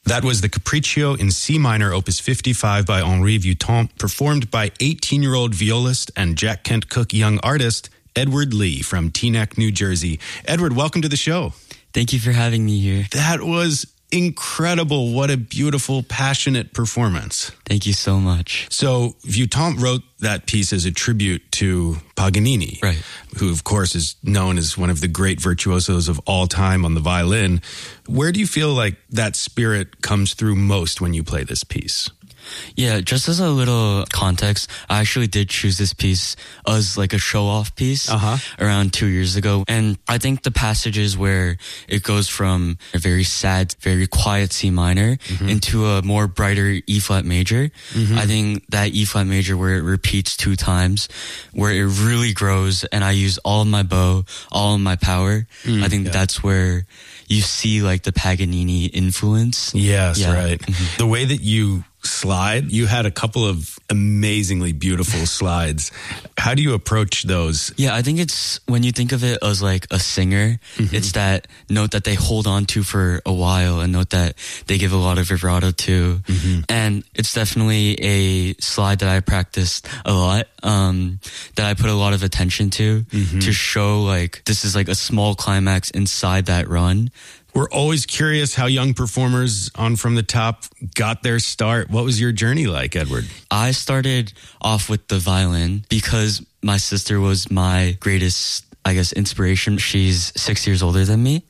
That was the Capriccio in C minor, opus 55 by Henri Vieuxtemps, performed by 18-year-old violist and Jack Kent Cooke young artist, Edward Lee from Teaneck, New Jersey. Edward, welcome to the show. Thank you for having me here. That was incredible. What a beautiful, passionate performance. Thank you so much. So Vieuxtemps wrote that piece as a tribute to Paganini, right, who, of course, is known as one of the great virtuosos of all time on the violin. Where do you feel like that spirit comes through most when you play this piece? Yeah, just as a little context, I actually did choose this piece as like a show-off piece around 2 years ago. And I think the passages where it goes from a very sad, very quiet C minor into a more brighter E-flat major, I think that E-flat major where it repeats 2 times, where it really grows and I use all of my bow, all of my power, I think that's where you see like the Paganini influence. Yes, right. The way that you slide, you had a couple of amazingly beautiful slides. How do you approach those? Yeah, I think it's when you think of it as like a singer, it's that note that they hold on to for a while, a note that they give a lot of vibrato to. And it's definitely a slide that I practiced a lot, that I put a lot of attention to show like this is like a small climax inside that run. We're always curious how young performers on From the Top got their start. What was your journey like, Edward? I started off with the violin because my sister was my greatest, I guess, inspiration. She's 6 years older than me.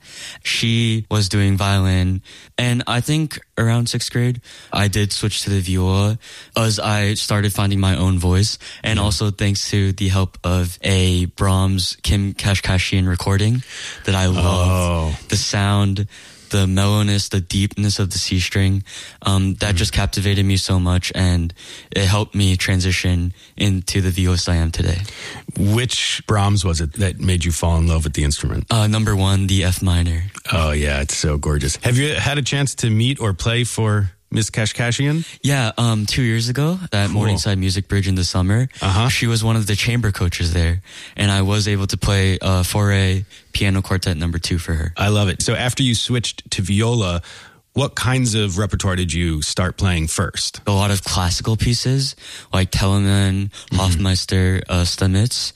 She was doing violin. And I think around 6th grade, I did switch to the viola as I started finding my own voice. And also thanks to the help of a Brahms Kim Kashkashian recording that I love. The sound, the mellowness, the deepness of the C string, that just captivated me so much, and it helped me transition into the violist I am today. Which Brahms was it that made you fall in love with the instrument? Number 1, the F minor. Oh yeah, it's so gorgeous. Have you had a chance to meet or play for Miss Kashkashian? Yeah, 2 years ago at Morningside Music Bridge in the summer. She was one of the chamber coaches there, and I was able to play Fauré Piano Quartet No. 2 for her. I love it. So after you switched to viola, what kinds of repertoire did you start playing first? A lot of classical pieces like Telemann, Hofmeister, Stamitz,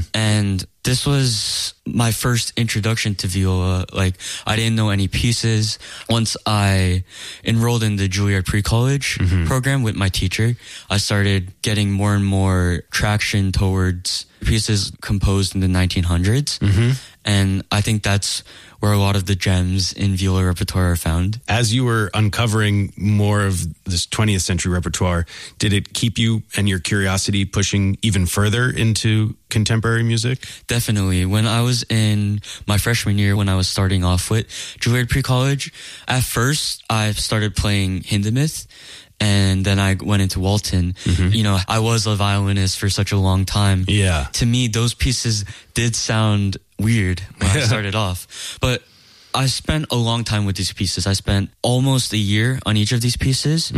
and this was my first introduction to viola. Like, I didn't know any pieces. Once I enrolled in the Juilliard Pre-College program with my teacher, I started getting more and more traction towards pieces composed in the 1900s. And I think that's where a lot of the gems in viola repertoire are found. As you were uncovering more of this 20th century repertoire, did it keep you and your curiosity pushing even further into contemporary music? Definitely. When I was in my freshman year, when I was starting off with Juilliard Pre-College, at first I started playing Hindemith. And then I went into Walton. You know, I was a violinist for such a long time. Yeah. To me, those pieces did sound weird when I started off. But I spent a long time with these pieces. I spent almost a year on each of these pieces.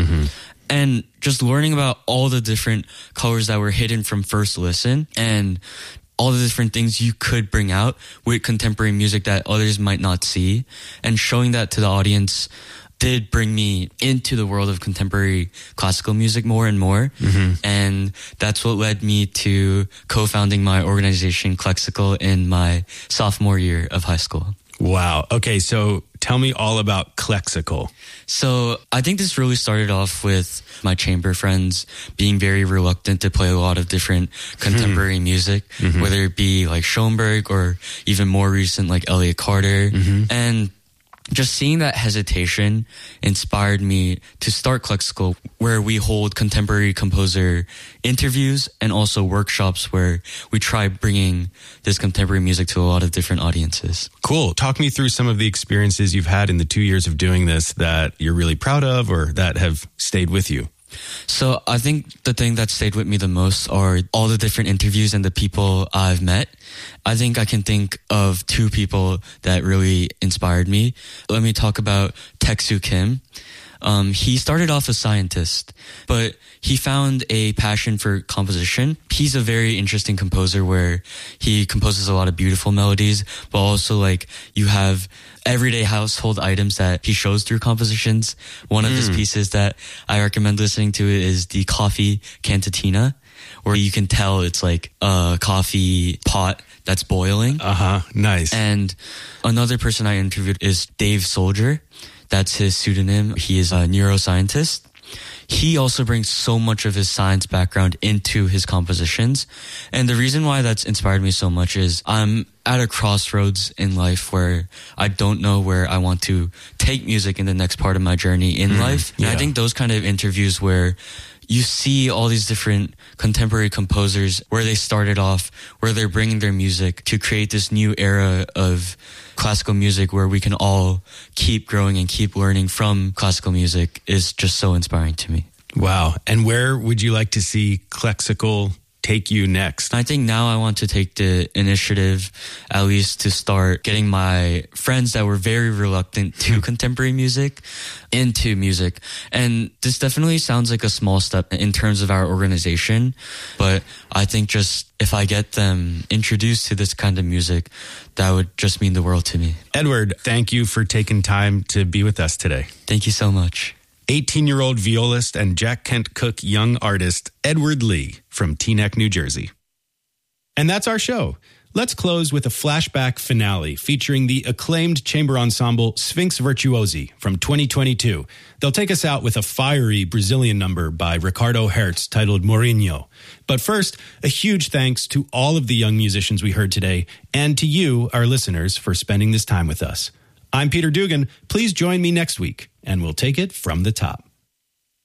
And just learning about all the different colors that were hidden from first listen and all the different things you could bring out with contemporary music that others might not see, and showing that to the audience did bring me into the world of contemporary classical music more and more. And that's what led me to co-founding my organization, Clexical, in my sophomore year of high school. Wow. Okay, so tell me all about Clexical. So I think this really started off with my chamber friends being very reluctant to play a lot of different contemporary music, whether it be like Schoenberg or even more recent like Elliott Carter. And just seeing that hesitation inspired me to start Clexical, where we hold contemporary composer interviews and also workshops where we try bringing this contemporary music to a lot of different audiences. Cool. Talk me through some of the experiences you've had in the 2 years of doing this that you're really proud of or that have stayed with you. So I think the thing that stayed with me the most are all the different interviews and the people I've met. I think I can think of 2 people that really inspired me. Let me talk about Taek-Soo Kim. He started off a scientist, but he found a passion for composition. He's a very interesting composer where he composes a lot of beautiful melodies, but also like you have everyday household items that he shows through compositions. One of his pieces that I recommend listening to is the Coffee Cantatina, where you can tell it's like a coffee pot that's boiling. Nice. And another person I interviewed is Dave Soldier. That's his pseudonym. He is a neuroscientist. He also brings so much of his science background into his compositions. And the reason why that's inspired me so much is I'm at a crossroads in life where I don't know where I want to take music in the next part of my journey in life. And I think those kind of interviews where you see all these different contemporary composers where they started off, where they're bringing their music to create this new era of classical music where we can all keep growing and keep learning from classical music is just so inspiring to me. Wow. And where would you like to see Klexical take you next? I think now I want to take the initiative, at least to start getting my friends that were very reluctant to contemporary music into music. And this definitely sounds like a small step in terms of our organization, but I think just if I get them introduced to this kind of music, that would just mean the world to me. Edward, thank you for taking time to be with us today. Thank you so much. 18-year-old violist and Jack Kent Cooke young artist Edward Lee from Teaneck, New Jersey. And that's our show. Let's close with a flashback finale featuring the acclaimed chamber ensemble Sphinx Virtuosi from 2022. They'll take us out with a fiery Brazilian number by Ricardo Hertz titled Mourinho. But first, a huge thanks to all of the young musicians we heard today and to you, our listeners, for spending this time with us. I'm Peter Dugan. Please join me next week, and we'll take it from the top.